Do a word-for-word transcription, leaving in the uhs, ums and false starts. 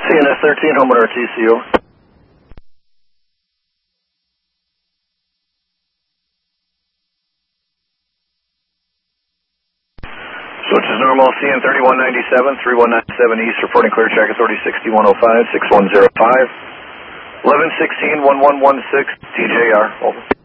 C N S thirteen, home at R T C, over. Switch is normal, C N thirty-one ninety-seven, three one nine seven East, reporting clear track authority sixty-one oh five, six one zero five, eleven sixteen, one one one six, T J R, over.